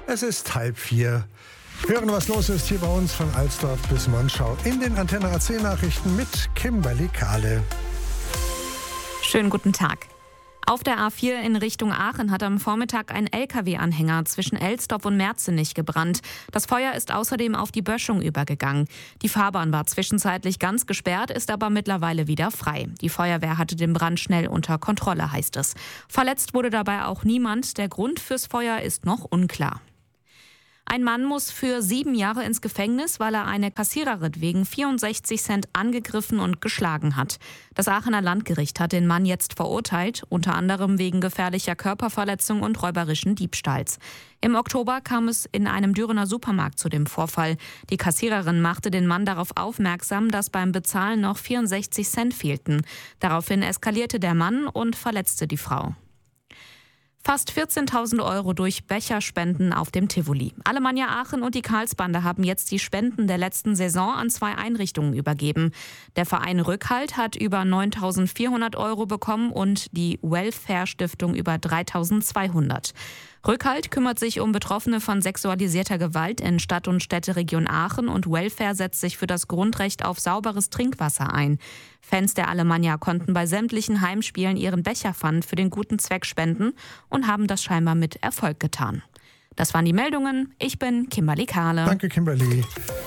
Es ist 3:30. Hören, was los ist hier bei uns von Alsdorf bis Monschau in den Antenne AC Nachrichten mit Kimberly Kahle. Schönen guten Tag. Auf der A4 in Richtung Aachen hat am Vormittag ein LKW-Anhänger zwischen Elsdorf und Merzenich gebrannt. Das Feuer ist außerdem auf die Böschung übergegangen. Die Fahrbahn war zwischenzeitlich ganz gesperrt, ist aber mittlerweile wieder frei. Die Feuerwehr hatte den Brand schnell unter Kontrolle, heißt es. Verletzt wurde dabei auch niemand. Der Grund fürs Feuer ist noch unklar. Ein Mann muss für 7 Jahre ins Gefängnis, weil er eine Kassiererin wegen 64 Cent angegriffen und geschlagen hat. Das Aachener Landgericht hat den Mann jetzt verurteilt, unter anderem wegen gefährlicher Körperverletzung und räuberischen Diebstahls. Im Oktober kam es in einem Dürener Supermarkt zu dem Vorfall. Die Kassiererin machte den Mann darauf aufmerksam, dass beim Bezahlen noch 64 Cent fehlten. Daraufhin eskalierte der Mann und verletzte die Frau. Fast 14.000 € durch Becherspenden auf dem Tivoli. Alemannia Aachen und die Karlsbande haben jetzt die Spenden der letzten Saison an 2 Einrichtungen übergeben. Der Verein Rückhalt hat über 9.400 € bekommen und die Welfare-Stiftung über 3.200. Rückhalt kümmert sich um Betroffene von sexualisierter Gewalt in Stadt- und Städteregion Aachen und Welfare setzt sich für das Grundrecht auf sauberes Trinkwasser ein. Fans der Alemannia konnten bei sämtlichen Heimspielen ihren Becherpfand für den guten Zweck spenden und haben das scheinbar mit Erfolg getan. Das waren die Meldungen. Ich bin Kimberly Kahle. Danke, Kimberly.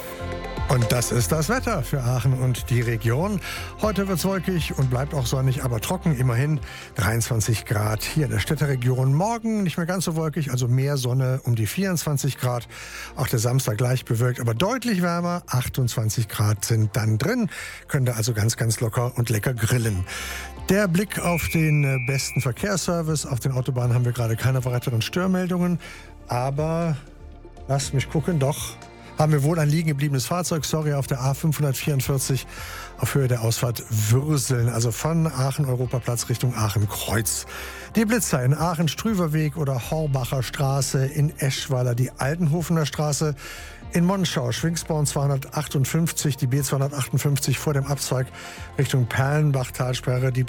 Und das ist das Wetter für Aachen und die Region. Heute wird es wolkig und bleibt auch sonnig, aber trocken, immerhin 23 Grad hier in der Städteregion. Morgen nicht mehr ganz so wolkig, also mehr Sonne, um die 24 Grad. Auch der Samstag gleich bewölkt, aber deutlich wärmer, 28 Grad sind dann drin. Könnt ihr also ganz, ganz locker und lecker grillen. Der Blick auf den besten Verkehrsservice. Auf den Autobahnen haben wir gerade keine weiteren Störmeldungen, aber lasst mich gucken, doch. Haben wir wohl ein liegen gebliebenes Fahrzeug, auf der A544 auf Höhe der Ausfahrt Würseln, also von Aachen-Europaplatz Richtung Aachen-Kreuz. Die Blitzer in Aachen-Strüverweg oder Horbacher Straße, in Eschweiler die Altenhofener Straße, in Monschau, Schwingsborn 258, die B258 vor dem Abzweig Richtung Perlenbach-Talsperre, die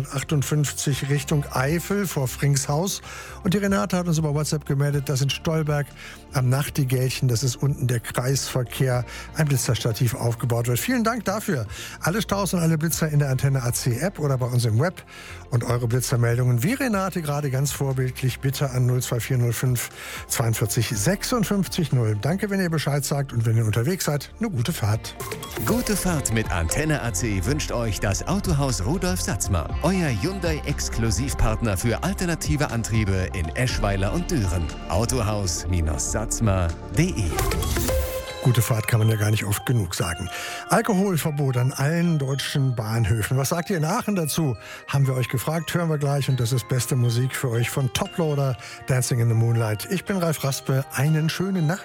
B258 Richtung Eifel vor Fringshaus. Und die Renate hat uns über WhatsApp gemeldet, dass in Stolberg am Nachtigälchen, das ist unten der Kreisverkehr, ein Blitzerstativ aufgebaut wird. Vielen Dank dafür. Alle Staus und alle Blitzer in der Antenne AC App oder bei uns im Web und eure Blitzermeldungen wie Renate gerade ganz vorbildlich bitte an 02405 42 56 0. Danke, wenn ihr Bescheid sagt und wenn ihr unterwegs seid, eine gute Fahrt. Gute Fahrt mit Antenne AC wünscht euch das Autohaus Rudolf Satzmer. Euer Hyundai-Exklusivpartner für alternative Antriebe in Eschweiler und Düren. Autohaus-Satzmer.de. Gute Fahrt kann man ja gar nicht oft genug sagen. Alkoholverbot an allen deutschen Bahnhöfen. Was sagt ihr in Aachen dazu? Haben wir euch gefragt, hören wir gleich. Und das ist beste Musik für euch von Toploader, Dancing in the Moonlight. Ich bin Ralf Raspe. Einen schönen Nachmittag.